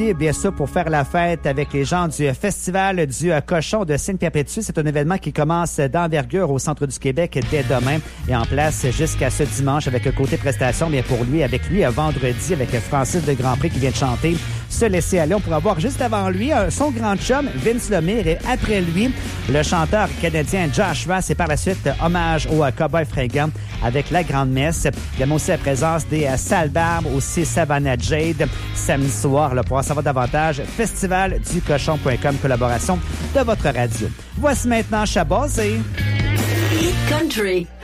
Bien sûr, pour faire la fête avec les gens du Festival du Cochon de Sainte-Perpétue. C'est un événement qui commence d'envergure au centre du Québec dès demain et en place jusqu'à ce dimanche avec le côté prestation. Bien pour lui, avec lui, vendredi, avec Francis de Grandpré qui vient de chanter Se laisser aller. On pourra voir juste avant lui son grand chum, Vince Lemire, et après lui, le chanteur canadien Josh Ross. Et par la suite, hommage au Cowboy Fringant avec la Grande Messe. Il y a aussi la présence des Salbarbes, aussi Savannah Jade, samedi soir, là, pour en savoir davantage, festivalducochon.com, collaboration de votre radio. Voici maintenant Chabazé. Hit Country.